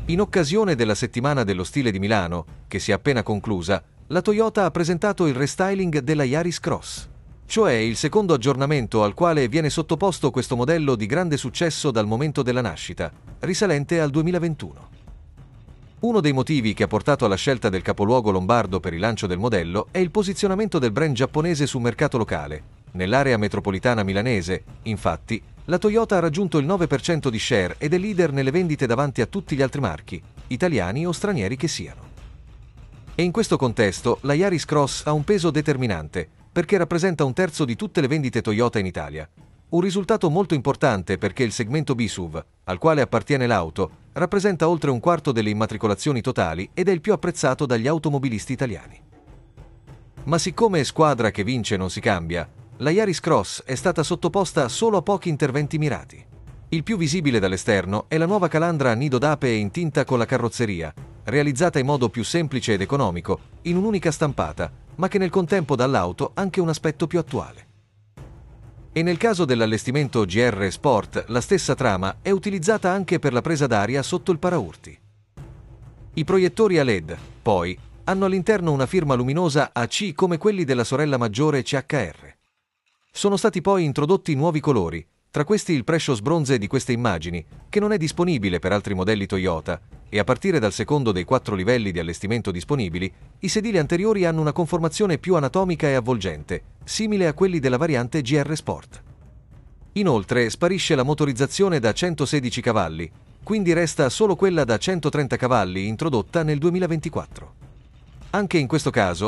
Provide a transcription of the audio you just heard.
In occasione della Settimana dello Stile di Milano, che si è appena conclusa, la Toyota ha presentato il restyling della Yaris Cross, cioè il secondo aggiornamento al quale viene sottoposto questo modello di grande successo dal momento della nascita, risalente al 2021. Uno dei motivi che ha portato alla scelta del capoluogo lombardo per il lancio del modello è il posizionamento del brand giapponese sul mercato locale. Nell'area metropolitana milanese, infatti, la Toyota ha raggiunto il 9% di share ed è leader nelle vendite davanti a tutti gli altri marchi, italiani o stranieri che siano. E in questo contesto la Yaris Cross ha un peso determinante, perché rappresenta un terzo di tutte le vendite Toyota in Italia. Un risultato molto importante perché il segmento B-SUV, al quale appartiene l'auto, rappresenta oltre un quarto delle immatricolazioni totali ed è il più apprezzato dagli automobilisti italiani. Ma siccome è squadra che vince non si cambia, la Yaris Cross è stata sottoposta solo a pochi interventi mirati. Il più visibile dall'esterno è la nuova calandra a nido d'ape in tinta con la carrozzeria, realizzata in modo più semplice ed economico, in un'unica stampata, ma che nel contempo dà all'auto anche un aspetto più attuale. E nel caso dell'allestimento GR Sport, la stessa trama è utilizzata anche per la presa d'aria sotto il paraurti. I proiettori a LED, poi, hanno all'interno una firma luminosa AC come quelli della sorella maggiore CHR. Sono stati poi introdotti nuovi colori, tra questi il Precious Bronze di queste immagini, che non è disponibile per altri modelli Toyota, e a partire dal secondo dei 4 livelli di allestimento disponibili, i sedili anteriori hanno una conformazione più anatomica e avvolgente, simile a quelli della variante GR Sport. Inoltre sparisce la motorizzazione da 116 cavalli, quindi resta solo quella da 130 cavalli introdotta nel 2024. Anche in questo caso